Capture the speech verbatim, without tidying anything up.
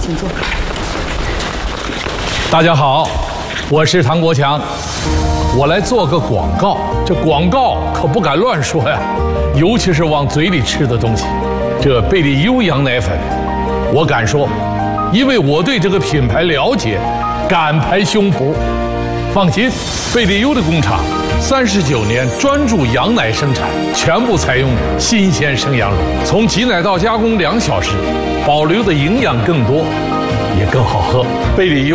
请坐。 大家好，我是唐国强，我来做个广告。这广告可不敢乱说呀，尤其是往嘴里吃的东西。这贝利优羊奶粉，我敢说，因为我对这个品牌了解，敢拍胸脯。放心，贝利优的工厂三十九年专注羊奶生产，全部采用新鲜生羊乳，从挤奶到加工两小时，保留的营养更多，也更好喝。贝利优